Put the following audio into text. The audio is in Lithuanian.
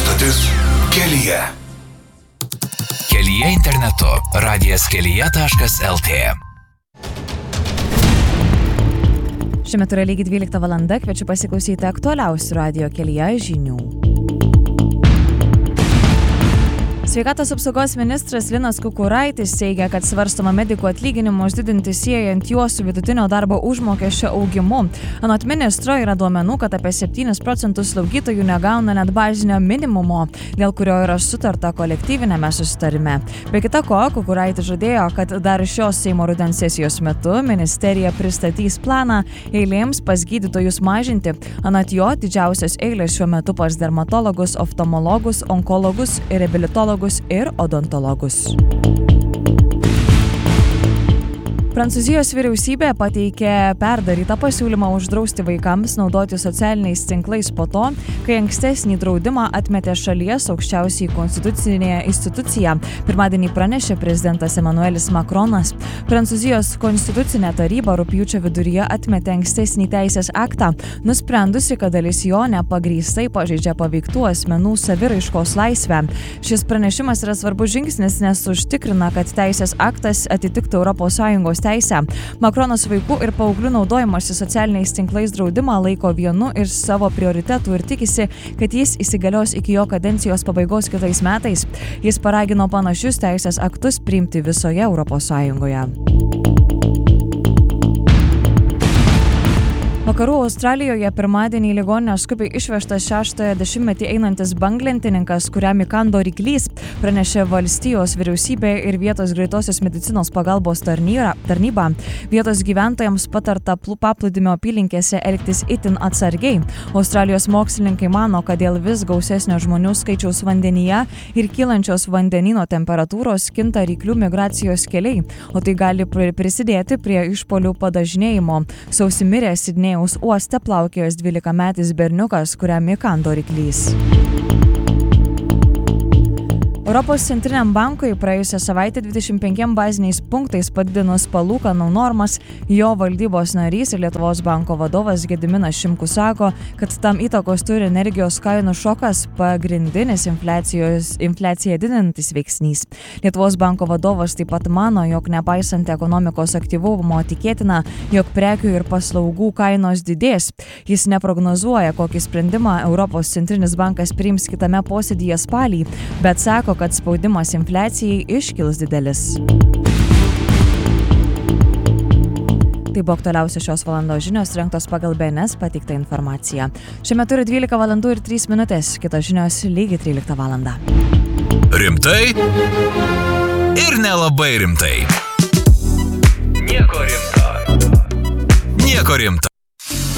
Stotis kelyje. Kelyje internetu. radijaskelyje.lt. Šiuo metu yra lygiai 12 valanda, kviečiu pasiklausyti aktualiausių radijo kelyje žinių. Sveikatos apsaugos ministras Linas Kukuraitis teigia, kad svarstoma medikų atlyginimus didinti siejant juos su vidutinio darbo užmokesčio augimu. Anot ministro yra duomenų, kad apie 7% slaugytojų negauna net bazinio minimumo, dėl kurio yra sutarta kolektyvinėme susitarime. Be kita ko, Kukuraitis žadėjo, kad dar šios Seimo rudens sesijos metu ministerija pristatys planą eilėms pas gydytojus mažinti. Anot jo, didžiausios eilės šiuo metu pas dermatologus, oftalmologus, onkologus ir reabilitologus ir odontologus. Prancūzijos vyriausybė pateikė perdarytą pasiūlymą uždrausti vaikams naudoti socialiniais tinklais po to, kai ankstesnį draudimą atmetė šalies aukščiausiai konstitucinė institucija. Pirmadienį pranešė prezidentas Emmanuelis Macronas. Prancūzijos konstitucinė taryba rugpjūčio viduryje atmetė ankstesnį teisės aktą, nusprendusi, kad dalis jo nepagrįstai pažeidžia paveiktų asmenų saviraiškos laisvę. Šis pranešimas yra svarbus žingsnis, nes užtikrina, kad teisės aktas atitiktų ES teisę. Macronas vaikų ir paauglių naudojimąsi socialiniais tinklais draudimą laiko vienu iš savo prioritetų ir tikisi, kad jis įsigalios iki jo kadencijos pabaigos kitais metais. Jis paragino panašius teisės aktus priimti visoje ES. Vakarų Australijoje pirmadienį į ligoninę skubiai išvežtas 6-ąją dešimtmetį einantis banglentininkas, kuriam įkando ryklys, pranešė valstijos vyriausybė ir vietos greitosios medicinos pagalbos tarnyba. Vietos gyventojams patarta paplūdimio apylinkėse elgtis itin atsargiai. Australijos mokslininkai mano, kad dėl vis gausesnio žmonių skaičiaus vandenyje ir kylančios vandenyno temperatūros kinta ryklių migracijos keliai, o tai gali prisidėti prie išpuolių padažnėjimo. Sausį mirė Sidnėjaus uoste plaukėjęs 12-metis berniukas, kuriam įkando ryklys. Europos centriniam bankui praėjusią savaitę 25 baziniais punktais padidinus palūkanų normas, jo valdybos narys ir Lietuvos banko vadovas Gediminas Šimkus sako, kad tam įtakos turi energijos kainų šokas, pagrindinis infliaciją didinantis veiksnys. Lietuvos banko vadovas taip pat mano, jog nepaisant ekonomikos aktyvumo tikėtina, jog prekių ir paslaugų kainos didės. Jis neprognozuoja, kokį sprendimą Europos centrinis bankas priims kitame posėdyje spalį, bet sako, kad spaudimas infliacijai iškils didelis. Tai buvo aktualiausios šios valandos žinios, rengtos pagal BNS pateiktą informaciją. Šiuo metu yra 12 valandų ir 3 minutės, kitos žinios lygiai 13 valandą. Rimtai ir nelabai rimtai. Nieko rimto.